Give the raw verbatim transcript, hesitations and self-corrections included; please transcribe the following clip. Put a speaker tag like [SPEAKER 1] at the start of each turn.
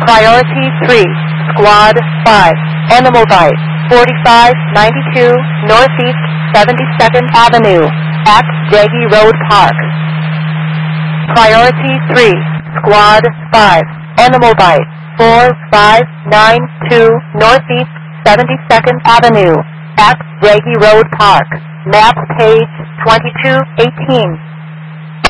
[SPEAKER 1] Priority three, Squad five, Animal Bite, forty-five ninety-two Northeast seventy-second Avenue, at Jaggi Road Park. Priority three, Squad five, Animal Bite, four five nine two Northeast seventy-second Avenue, at Jaggi Road Park. Map page twenty-two eighteen.